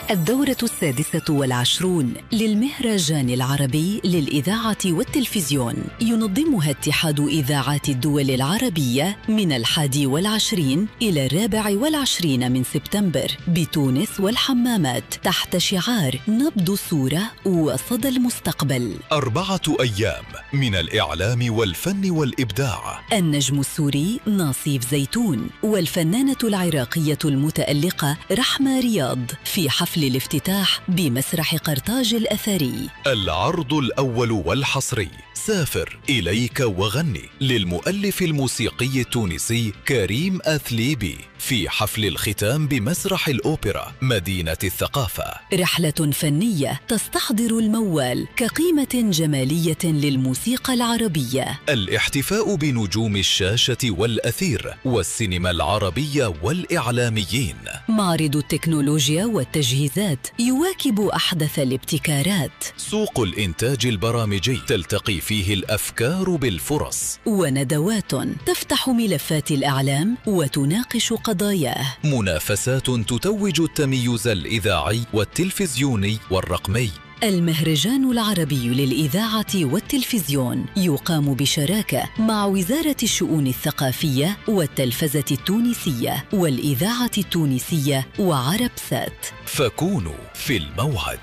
الدورة 26 للمهرجان العربي للإذاعة والتلفزيون ينظمها اتحاد إذاعات الدول العربية من 21 إلى 24 من سبتمبر بتونس والحمامات تحت شعار نبض الصورة وصدى المستقبل. 4 أيام من الإعلام والفن والإبداع. النجم السوري ناصيف زيتون والفنانة العراقية المتألقة رحمة رياض في حفل الافتتاح بمسرح قرطاج الأثري. العرض الأول والحصري سافر إليك وغني للمؤلف الموسيقي التونسي كريم أثليبي في حفل الختام بمسرح الأوبرا مدينة الثقافة. رحلة فنية تستحضر الموال كقيمة جمالية للموسيقى العربية. الاحتفاء بنجوم الشاشة والأثير والسينما العربية والإعلاميين. معرض التكنولوجيا والتجهيزات يواكب أحدث الابتكارات. سوق الإنتاج البرامجي تلتقي فيه الأفكار بالفرص. وندوات تفتح ملفات الإعلام وتناقش قضاياه. منافسات تتوج التميز الإذاعي والتلفزيوني والرقمي. المهرجان العربي للإذاعة والتلفزيون يقام بشراكة مع وزارة الشؤون الثقافية والتلفزة التونسية والإذاعة التونسية وعربسات. فكونوا في الموعد.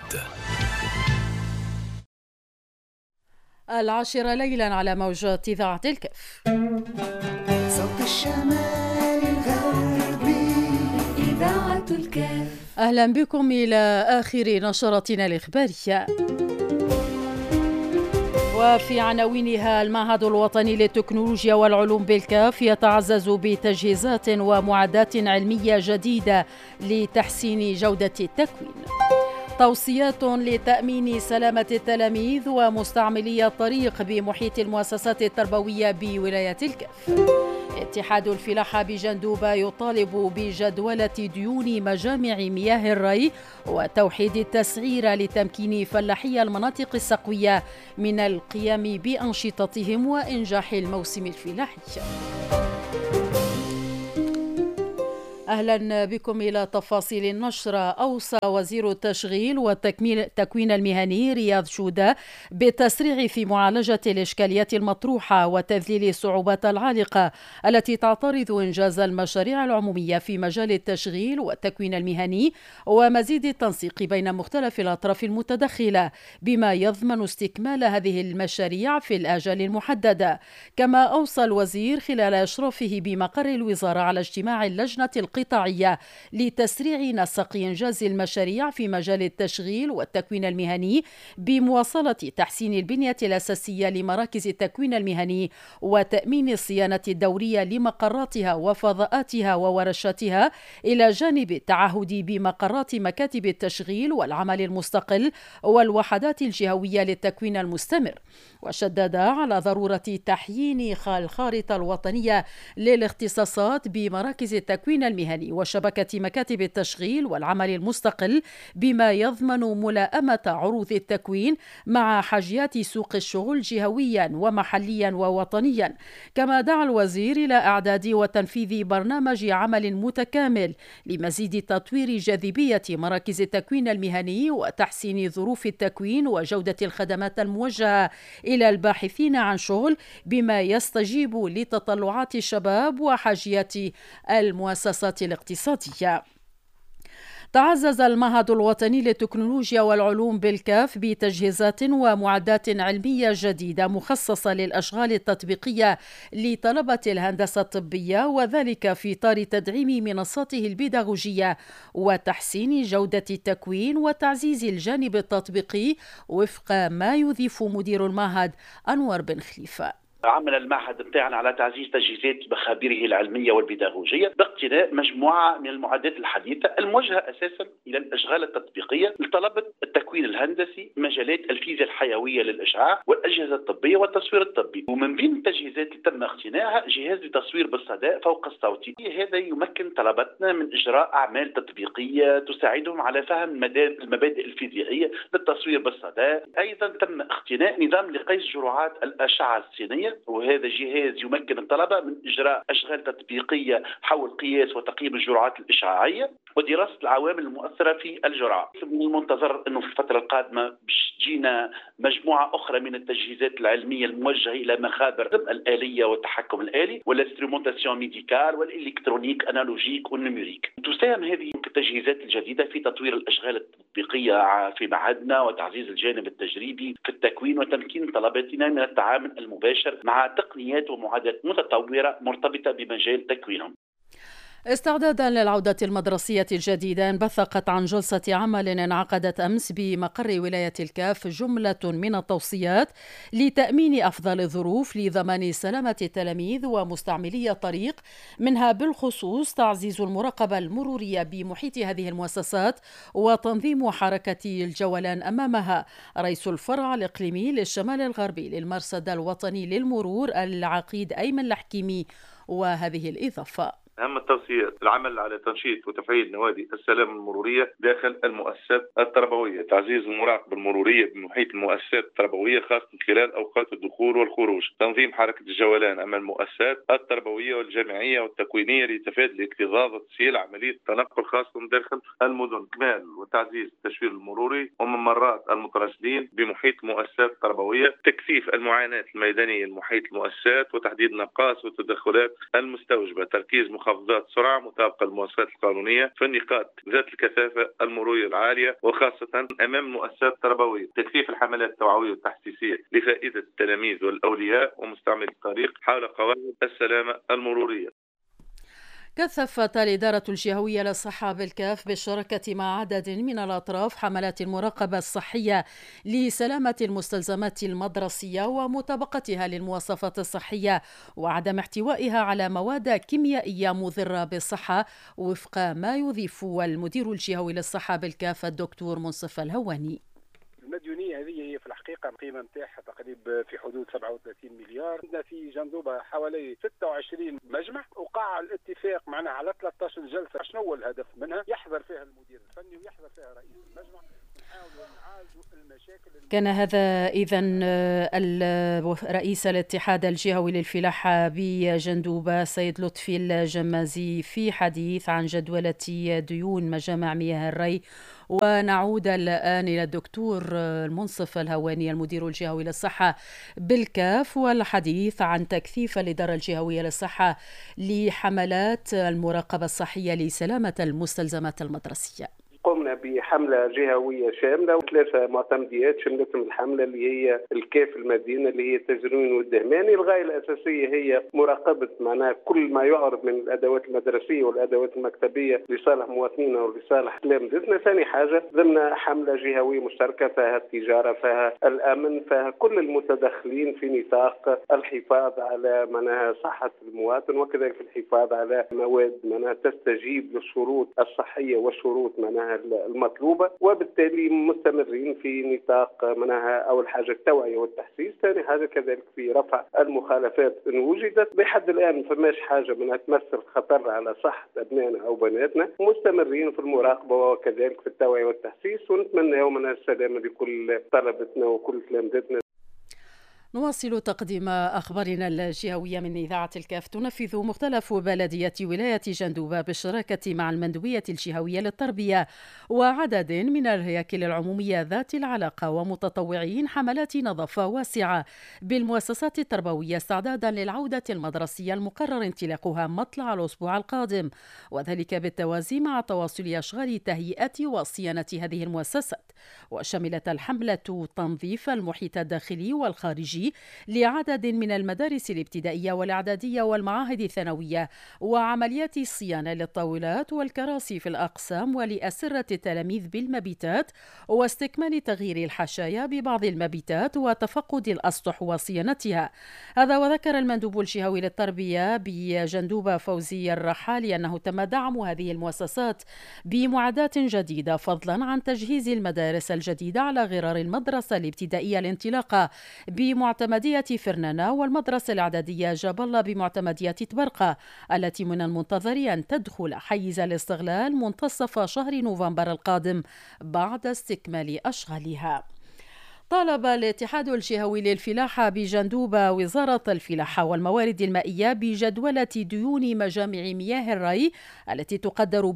10 ليلا على موجات إذاعة الكف. صوت الشمال الغربي إذاعة الكف. أهلا بكم إلى آخر نشرتنا الإخبارية. وفي عناوينها: المعهد الوطني للتكنولوجيا والعلوم بالكاف يتعزز بتجهيزات ومعدات علمية جديدة لتحسين جودة التكوين. توصيات لتأمين سلامة التلاميذ ومستعملي الطريق بمحيط المؤسسات التربوية بولاية الكف. اتحاد الفلاحة بجندوبة يطالب بجدولة ديون مجامع مياه الري وتوحيد التسعير لتمكين فلاحي المناطق السقوية من القيام بأنشطتهم وإنجاح الموسم الفلاحي. أهلا بكم إلى تفاصيل النشرة. أوصى وزير التشغيل والتكوين المهني رياض شودة بالتسريع في معالجة الإشكاليات المطروحة وتذليل الصعوبات العالقة التي تعترض إنجاز المشاريع العمومية في مجال التشغيل والتكوين المهني ومزيد التنسيق بين مختلف الأطراف المتدخلة بما يضمن استكمال هذه المشاريع في الآجال المحددة. كما أوصى الوزير خلال إشرافه بمقر الوزارة على اجتماع اللجنة القطاعية لتسريع نسق إنجاز المشاريع في مجال التشغيل والتكوين المهني بمواصلة تحسين البنية الأساسية لمراكز التكوين المهني وتأمين الصيانة الدورية لمقراتها وفضاءاتها وورشاتها، إلى جانب التعهد بمقرات مكاتب التشغيل والعمل المستقل والوحدات الجهوية للتكوين المستمر. وشدد على ضرورة تحيين الخارطة الوطنية للاختصاصات بمراكز التكوين المهني وشبكة مكاتب التشغيل والعمل المستقل بما يضمن ملائمة عروض التكوين مع حاجيات سوق الشغل جهويا ومحليا ووطنيا. كما دعا الوزير إلى إعداد وتنفيذ برنامج عمل متكامل لمزيد تطوير جاذبية مراكز التكوين المهني وتحسين ظروف التكوين وجودة الخدمات الموجهة إلى الباحثين عن شغل بما يستجيب لتطلعات الشباب وحاجيات المؤسسات الاقتصادية. تعزز المعهد الوطني للتكنولوجيا والعلوم بالكاف بتجهيزات ومعدات علمية جديدة مخصصة للأشغال التطبيقية لطلبة الهندسة الطبية، وذلك في إطار تدعيم منصاته البيداغوجية وتحسين جودة التكوين وتعزيز الجانب التطبيقي وفق ما يضيف مدير المعهد أنور بن خليفة. عمل المعهد بتاعنا على تعزيز تجهيزات مخابره العلمية والبيداغوجية باقتناء مجموعة من المعدات الحديثة الموجهة أساسا إلى الأشغال التطبيقية لطلبة التكوين الهندسي، مجالات الفيزياء الحيوية للإشعاع والأجهزة الطبية والتصوير الطبي. ومن بين التجهيزات اللي تم اقتنائها جهاز لتصوير بالصدى فوق الصوتي. هذا يمكن طلبتنا من إجراء أعمال تطبيقية تساعدهم على فهم المبادئ الفيزيائية للتصوير بالصدى. أيضا تم اقتناء نظام لقياس جرعات الأشعة السينية، وهذا جهاز يمكن الطلبة من إجراء أشغال تطبيقية حول قياس وتقييم الجرعات الإشعاعية. ودراسة العوامل المؤثرة في الجرعة. من المنتظر أنه في الفترة القادمة باش تجينا مجموعة أخرى من التجهيزات العلمية الموجهة إلى مخابر الآلية والتحكم الآلي والانسترومونتاسيون ميديكال والإلكترونيك أنالوجيك والنيميريك. تساهم هذه التجهيزات الجديدة في تطوير الأشغال التطبيقية في معهدنا وتعزيز الجانب التجريبي في التكوين وتمكين طلبتنا من التعامل المباشر مع تقنيات ومعدات متطورة مرتبطة بمجال تكوينهم. استعدادا للعودة المدرسية الجديدة، انبثقت عن جلسة عمل انعقدت أمس بمقر ولاية الكاف جملة من التوصيات لتأمين أفضل الظروف لضمان سلامة التلاميذ ومستعملي الطريق، منها بالخصوص تعزيز المراقبة المرورية بمحيط هذه المؤسسات وتنظيم حركة الجولان أمامها. رئيس الفرع الإقليمي للشمال الغربي للمرصد الوطني للمرور العقيد أيمن الحكيمي، وهذه الإضافة: أهم التوصيات العمل على تنشيط وتفعيل نوادي السلام المرورية داخل المؤسسات التربوية، تعزيز المراقبة المرورية بمحيط المؤسسات التربوية خاصة خلال أوقات الدخول والخروج، تنظيم حركة الجولان أمام المؤسسات التربوية والجامعية والتكوينية لتفادي الاكتظاظ وتسهيل عملية التنقل خاصة داخل المدن، إكمال وتعزيز التشوير المروري وممرات المترصدين بمحيط المؤسسات التربوية، تكثيف المعاناة الميدانية لمحيط المؤسسات وتحديد نقاص والتدخلات المستوجبة، تركيز محافظات سرعة مطابقة للمواصفات القانونية في النقاط ذات الكثافة المرورية العالية وخاصة أمام المؤسسات التربوية، تكثيف الحملات التوعوية والتحسيسية لفائدة التلاميذ والأولياء ومستعملي الطريق حول قواعد السلامة المرورية. كثفت الإدارة الجهوية للصحة بالكاف بالشراكة مع عدد من الأطراف حملات المراقبة الصحية لسلامة المستلزمات المدرسية ومطابقتها للمواصفات الصحية وعدم احتوائها على مواد كيميائية مضرة بالصحة، وفق ما يضيف المدير الجهوي للصحة بالكاف الدكتور منصف الهواني. المديونية هذه هي في الحقيقة القيمة نتاعها تقريبا في حدود 37 مليار. عندنا في جندوبة حوالي 26 مجمع، وقع الاتفاق معنا على 13 جلسة. شنو هو الهدف منها؟ يحضر فيها المدير الفني ويحضر فيها رئيس المجمع، ونحاول نعالج المشاكل. كان هذا إذن رئيس الاتحاد الجهوي للفلاحة بجندوبة سيد لطفي الجمازي في حديث عن جدولة ديون مجامع مياه الري. ونعود الآن إلى الدكتور المنصف الهواني المدير الجهوي للصحة بالكاف والحديث عن تكثيف الإدارة الجهوية للصحة لحملات المراقبة الصحية لسلامة المستلزمات المدرسية. قمنا بحملة جهوية شاملة وثلاثة معتمديات شملتهم الحملة اللي هي الكاف المدينة اللي هي التزرين والدهماني. الغاية الأساسية هي مراقبة معناها كل ما يعرض من الأدوات المدرسية والأدوات المكتبية لصالح مواطنينا ولصالح تلامذتنا. ثاني حاجة ضمن حملة جهوية مشتركة فيها التجارة، فيها الأمن، فيها كل المتدخلين في نطاق الحفاظ على معناها صحة المواطن وكذلك الحفاظ على مواد معناها تستجيب للشروط الصحية والشروط معناها المطلوبة، وبالتالي مستمرين في نطاق منها أول حاجة التوعية والتحسيس. ثاني حاجة كذلك في رفع المخالفات إن وجدت. بحد الآن فماش حاجة منها تمثل خطر على صحة أبنائنا أو بناتنا، مستمرين في المراقبة وكذلك في التوعية والتحسيس، ونتمنى يومنا السلامة لكل طلبتنا وكل تلامذتنا. نواصل تقديم أخبارنا الجهوية من إذاعة الكاف. تنفذ مختلف بلديات ولاية جندوبة بالشراكة مع المندوبية الجهوية للتربية وعدد من الهياكل العمومية ذات العلاقة ومتطوعين حملات نظافة واسعة بالمؤسسات التربوية استعدادا للعودة المدرسية المقرر انطلاقها مطلع الأسبوع القادم، وذلك بالتوازي مع تواصل أشغال تهيئة وصيانة هذه المؤسسات. وشملت الحملة تنظيف المحيط الداخلي والخارجي لعدد من المدارس الابتدائية والإعدادية والمعاهد الثانوية، وعمليات الصيانة للطاولات والكراسي في الأقسام ولأسرة التلاميذ بالمبيتات، واستكمال تغيير الحشايا ببعض المبيتات وتفقد الأسطح وصيانتها. هذا وذكر المندوب الجهوي للتربية بجندوبة فوزي الرحالي أنه تم دعم هذه المؤسسات بمعدات جديدة فضلا عن تجهيز المدارس الجديدة على غرار المدرسة الابتدائية الانطلاقة بمعتمدية فرنانا والمدرسة الإعدادية جاب الله بمعتمدية تبرقة التي من المنتظر أن تدخل حيز الاستغلال منتصف شهر نوفمبر القادم بعد استكمال أشغالها. طالب الاتحاد الجهوي للفلاحة بجندوبة وزارة الفلاحة والموارد المائية بجدولة ديون مجامع مياه الري التي تقدر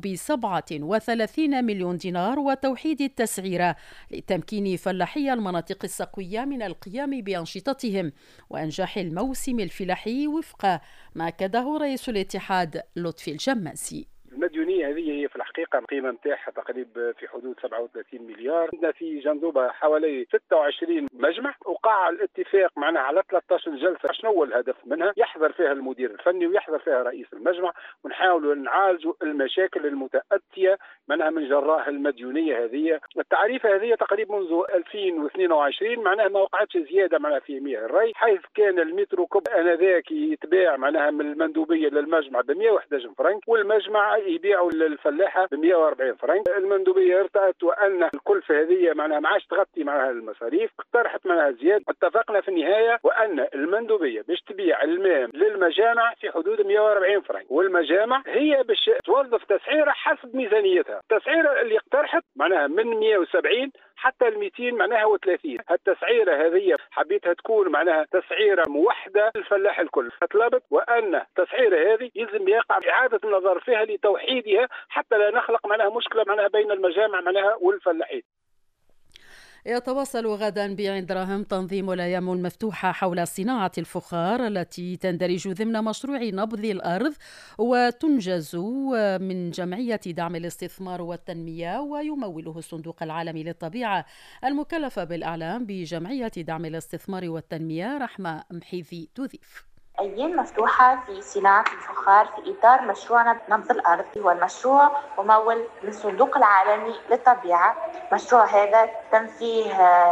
ب37 مليون دينار وتوحيد التسعيرة لتمكين فلاحي المناطق السقوية من القيام بأنشطتهم وإنجاح الموسم الفلاحي وفق ما أكده رئيس الاتحاد لطفي الجماسي. المديونية هذه هي في الحقيقة القيمة نتاعها تقريبا في حدود 37 مليار. عندنا في جندوبة حوالي 26 مجمع، وقع الاتفاق معناها على 13 جلسة. شنو هو الهدف منها؟ يحضر فيها المدير الفني ويحضر فيها رئيس المجمع، ونحاولوا نعالجوا المشاكل المتأتية منها من جراء المديونية هذه. التعريفة هذه تقريبا منذ 2022 معناها ما وقعتش زيادة معناها في مياه الري، حيث كان المترو كوب انذاك يتباع معناها من المندوبية للمجمع ب 111 فرنك، والمجمع يبيعوا للفلاحة ب 140 فرنك. المندوبية ارتأت وأن الكلفة هذه معناها ما عادش تغطي معناها المصاريف، اقترحت معناها زيادة. اتفقنا في النهاية وأن المندوبية باش تبيع الماء للمجامع في حدود 140 فرنك، والمجامع هي باش توظف تسعيرة حسب ميزانيتها. التسعيرة اللي اقترحت معناها من 170 حتى ال 200 معناها و30. التسعيرة هذه حبيتها تكون معناها تسعيرة موحدة للفلاح الكل. طلبت وأن التسعيرة هذه يلزم يقع إعادة النظر فيها لتوحيدها حتى لا نخلق معناها مشكلة معناها بين المجامع معناها والفلاحين. يتواصل غدا بعين دراهم تنظيم الأيام المفتوحة حول صناعة الفخار التي تندرج ضمن مشروع نبض الأرض وتنجز من جمعية دعم الاستثمار والتنمية، ويموله الصندوق العالمي للطبيعة المكلف بالإعلام بجمعية دعم الاستثمار والتنمية. رحمة محيذي تضيف. أيام مفتوحة في صناعة الفخار في إطار مشروع نبض الأرض، والمشروع ممول من الصندوق العالمي للطبيعة. مشروع هذا تم فيه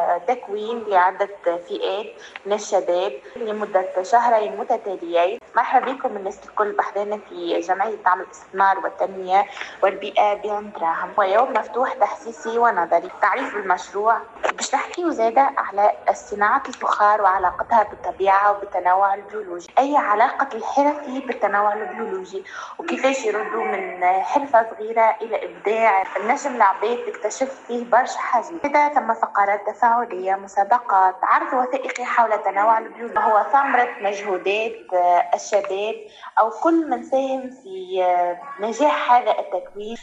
تكوين لعدة فئات من الشباب لمدة شهرين متتاليين. مرحبا بكم الناس الكل بحضرنا في جمعية دعم الاستثمار والتنمية والبيئة بعين دراهم، ويوم مفتوح تحسيسي ونظري. تعريف المشروع باش نحكيه زادة على صناعة الفخار وعلاقتها بالطبيعة وبالتنوع البيولوجي. أي علاقة الحرفي بالتنوع البيولوجي وكيفاش يردوا من حرفة صغيرة إلى إبداع النجم العباد تكتشف فيه برشا حاجات. كذا ثم فقرات تفاعلية، مسابقات، عرض وثائقي حول التنوع البيولوجي، هو ثمرة مجهودات الشباب أو كل من ساهم في نجاح هذا التكوين.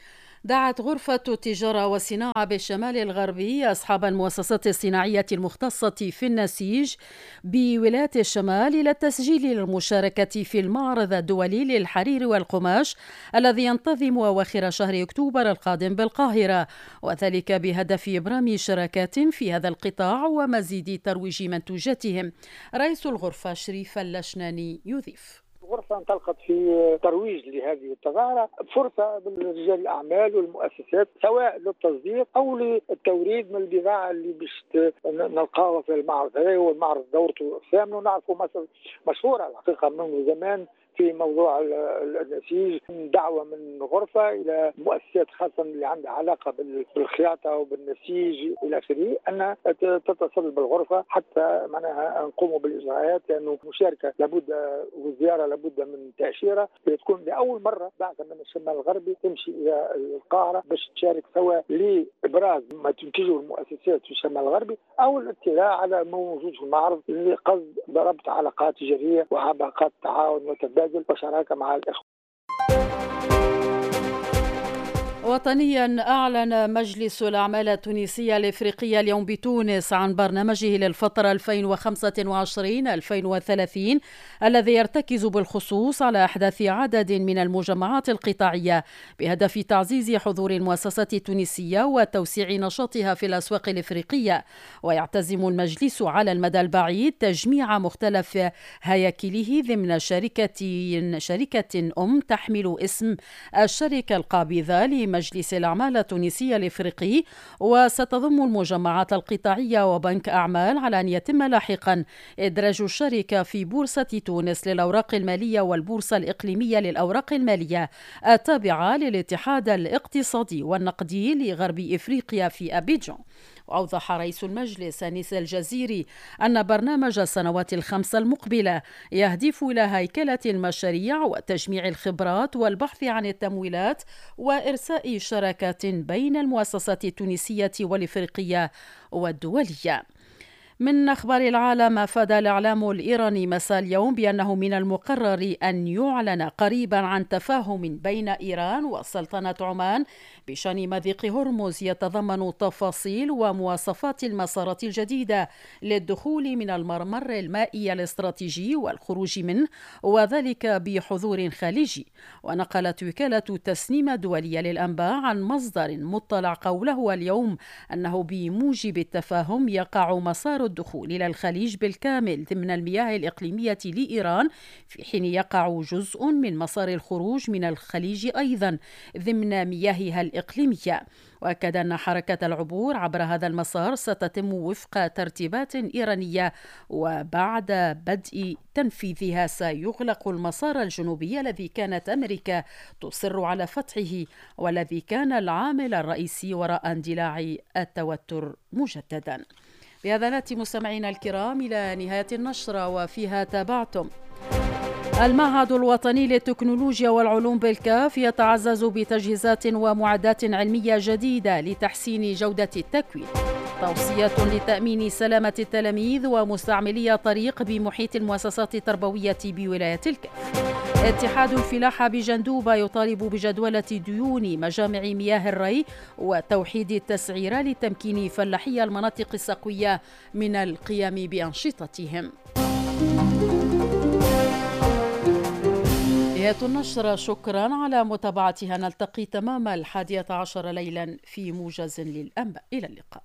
دعت غرفة التجارة والصناعة بالشمال الغربي أصحاب المؤسسات الصناعية المختصة في النسيج بولاية الشمال إلى التسجيل للمشاركة في المعرض الدولي للحرير والقماش الذي ينتظم أواخر شهر أكتوبر القادم بالقاهرة، وذلك بهدف إبرام شراكات في هذا القطاع ومزيد ترويج منتوجاتهم. رئيس الغرفة شريف اللشناني يضيف. الغرفة انطلقت في ترويج لهذه التظاهرة فرصة لرجال الأعمال والمؤسسات سواء للتصدير أو للتوريد من البضاعة اللي باش نلقاها في المعرض. هذا هو المعرض دورته الثامنة، ونعرفه مصر مشهورة الحقيقة منذ زمان في موضوع النسيج. دعوة من غرفة إلى مؤسسات خاصة اللي عندها علاقة بالخياطة وبالنسيج إلى آخره أن تتصل بالغرفة حتى معناها نقوموا بالإجراءات، لأنه مشاركة لابد والزيارة لابد من تأشيرة تكون لأول مرة بعد من الشمال الغربي تمشي إلى القاهرة باش تشارك سواء لإبراز ما تنتجه المؤسسات في الشمال الغربي أو الاطلاع على ما موجود في المعرض لقصد ربط علاقات تجارية وعلاقات تعاون وتبادل وشراكة مع الإخوة. وطنيا، أعلن مجلس الأعمال التونسي الإفريقي اليوم بتونس عن برنامجه للفترة 2025-2030 الذي يرتكز بالخصوص على إحداث عدد من المجمعات القطاعية بهدف تعزيز حضور المؤسسات التونسية وتوسيع نشاطها في الأسواق الإفريقية. ويعتزم المجلس على المدى البعيد تجميع مختلف هياكله ضمن شركة تحمل اسم الشركة القابضة مجلس الأعمال التونسي الإفريقي، وستضم المجمعات القطاعية وبنك أعمال على أن يتم لاحقا إدراج الشركة في بورصة تونس للأوراق المالية والبورصة الإقليمية للأوراق المالية التابعة للاتحاد الاقتصادي والنقدي لغرب إفريقيا في أبيجان. وأوضح رئيس المجلس أنيس الجزيري أن برنامج السنوات الخمسة المقبلة يهدف إلى هيكلة المشاريع وتجميع الخبرات والبحث عن التمويلات وإرساء شراكات بين المؤسسات التونسية والإفريقية والدولية. من أخبار العالم، أفاد الإعلام الإيراني مساء اليوم بأنه من المقرر أن يعلن قريبا عن تفاهم بين إيران وسلطنة عمان بشأن مضيق هرمز يتضمن تفاصيل ومواصفات المسارات الجديدة للدخول من الممر المائي الاستراتيجي والخروج منه، وذلك بحضور خليجي. ونقلت وكالة تسنيم الدولية للأنباء عن مصدر مطلع قوله اليوم أنه بموجب التفاهم يقع مسار الدخول إلى الخليج بالكامل ضمن المياه الإقليمية لإيران، في حين يقع جزء من مسار الخروج من الخليج أيضا ضمن مياهها الإقليمية. وأكد أن حركة العبور عبر هذا المسار ستتم وفق ترتيبات إيرانية، وبعد بدء تنفيذها سيغلق المسار الجنوبي الذي كانت أمريكا تصر على فتحه، والذي كان العامل الرئيسي وراء اندلاع التوتر مجددا. بهذا نأتي مستمعينا الكرام إلى نهاية النشرة، وفيها تابعتم: المعهد الوطني للتكنولوجيا والعلوم بالكاف يتعزز بتجهيزات ومعدات علمية جديدة لتحسين جودة التكوين. توصية لتأمين سلامة التلاميذ ومستعملي طريق بمحيط المؤسسات التربوية بولاية الكاف. اتحاد الفلاحة بجندوبة يطالب بجدولة ديون مجامع مياه الري وتوحيد التسعير لتمكين فلاحي المناطق السقوية من القيام بأنشطتهم. نهاية النشرة، شكرا على متابعتها. نلتقي تمام 11 ليلا في موجز للأنباء. إلى اللقاء.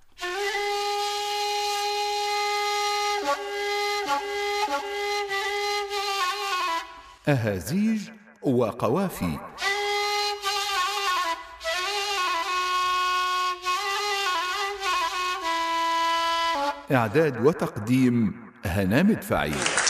أهازيج وقوافي. إعداد وتقديم هنا مدفعي.